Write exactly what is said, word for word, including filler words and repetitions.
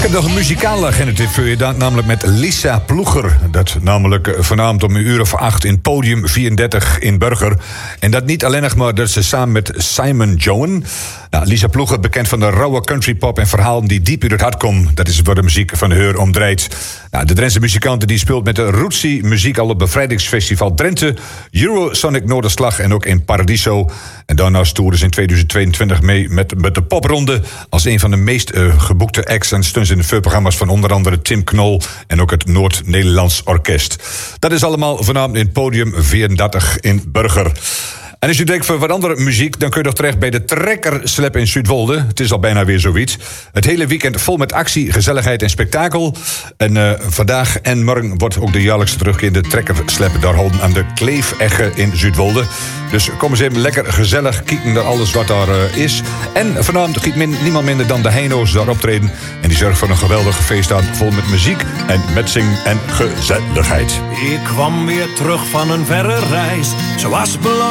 heb nog een muzikale agenda voor je, namelijk met Lisa Ploeger. Dat namelijk vanavond om een uur of acht in Podium vierendertig in Burger. En dat niet alleen nog maar dat ze samen met Simon Joen. Nou, Lisa Ploeger, bekend van de rauwe countrypop en verhalen die diep uit het hart komen. Dat is waar de muziek van haar om draait. Nou, de Drentse muzikant die speelt met de Rootsy muziek al op Bevrijdingsfestival Drenthe, Eurosonic Noorderslag en ook in Paradiso. En daarnaast toeren ze in tweeduizend tweeëntwintig mee met, met de popronde als een van de meest uh, geboekte acts en stunts in de voorprogramma's van onder andere Tim Knol en ook het Noord-Nederlands Orkest. Dat is allemaal vanavond in Podium vierendertig in Burger. En als je denkt voor wat andere muziek, dan kun je toch terecht bij de Trekkerslap in Zuidwolde. Het is al bijna weer zoiets. Het hele weekend vol met actie, gezelligheid en spektakel. En uh, vandaag en morgen wordt ook de jaarlijkse terugkerende Trekkerslap daar houden aan de Kleefegge in Zuidwolde. Dus kom eens even lekker gezellig kijken naar alles wat daar uh, is. En vanavond giet min, niemand minder dan de Heino's daar optreden. En die zorgen voor een geweldige feestdag vol met muziek en met zing en gezelligheid. Ik kwam weer terug van een verre reis, zoals belangrijk.